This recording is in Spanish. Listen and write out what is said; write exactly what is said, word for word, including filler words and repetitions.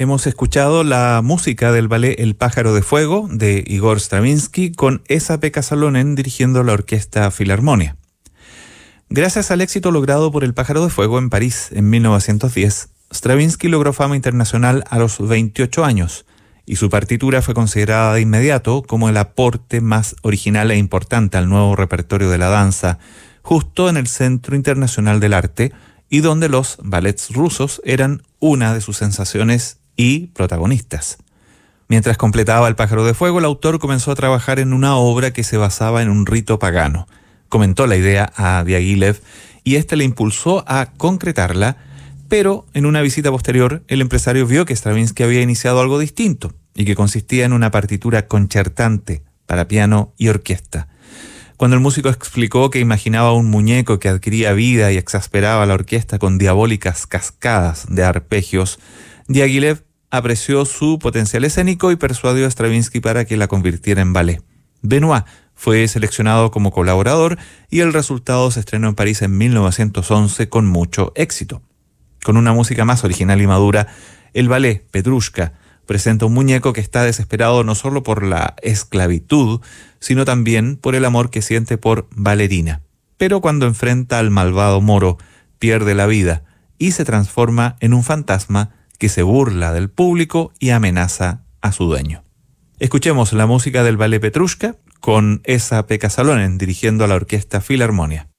Hemos escuchado la música del ballet El pájaro de fuego de Igor Stravinsky con Esa-Pekka Salonen dirigiendo la Orquesta Filarmonia. Gracias al éxito logrado por El pájaro de fuego en París en mil novecientos diez, Stravinsky logró fama internacional a los veintiocho años y su partitura fue considerada de inmediato como el aporte más original e importante al nuevo repertorio de la danza, justo en el Centro Internacional del Arte y donde los ballets rusos eran una de sus sensaciones y protagonistas. Mientras completaba El pájaro de fuego, el autor comenzó a trabajar en una obra que se basaba en un rito pagano. Comentó la idea a Diaghilev y éste le impulsó a concretarla, pero en una visita posterior el empresario vio que Stravinsky había iniciado algo distinto y que consistía en una partitura concertante para piano y orquesta. Cuando el músico explicó que imaginaba un muñeco que adquiría vida y exasperaba a la orquesta con diabólicas cascadas de arpegios, Diaghilev apreció su potencial escénico y persuadió a Stravinsky para que la convirtiera en ballet. Benoit fue seleccionado como colaborador y el resultado se estrenó en París en mil novecientos once con mucho éxito. Con una música más original y madura, el ballet Petrushka presenta un muñeco que está desesperado no solo por la esclavitud, sino también por el amor que siente por Valerina. Pero cuando enfrenta al malvado moro, pierde la vida y se transforma en un fantasma que se burla del público y amenaza a su dueño. Escuchemos la música del ballet Petrushka con Esa-Pekka Salonen dirigiendo a la Orquesta Filarmonia.